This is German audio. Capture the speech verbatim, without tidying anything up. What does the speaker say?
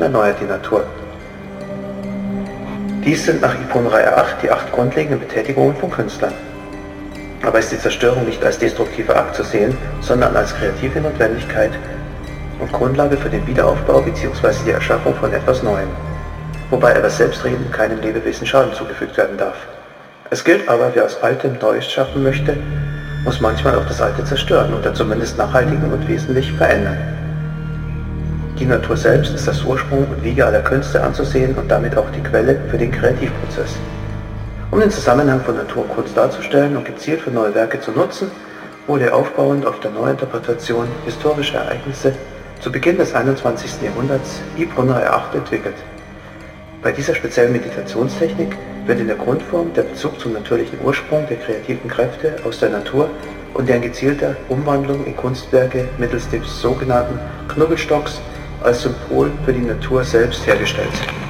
erneuert die Natur. Dies sind nach Ipon-Reihe acht die acht grundlegenden Betätigungen von Künstlern. Aber ist die Zerstörung nicht als destruktiver Akt zu sehen, sondern als kreative Notwendigkeit und Grundlage für den Wiederaufbau bzw. die Erschaffung von etwas Neuem, wobei aber selbstredend keinem Lebewesen Schaden zugefügt werden darf. Es gilt aber, wer aus Altem Neues schaffen möchte, muss manchmal auch das Alte zerstören oder zumindest nachhaltigen und wesentlich verändern. Die Natur selbst ist das Ursprung und Wiege aller Künste anzusehen und damit auch die Quelle für den Kreativprozess. Um den Zusammenhang von Natur und Kunst darzustellen und gezielt für neue Werke zu nutzen, wurde aufbauend auf der Neuinterpretation historischer Ereignisse zu Beginn des einundzwanzigsten Jahrhunderts Ipon-Reihe acht entwickelt. Bei dieser speziellen Meditationstechnik wird in der Grundform der Bezug zum natürlichen Ursprung der kreativen Kräfte aus der Natur und deren gezielter Umwandlung in Kunstwerke mittels des sogenannten Knubbelstocks als Symbol für die Natur selbst hergestellt.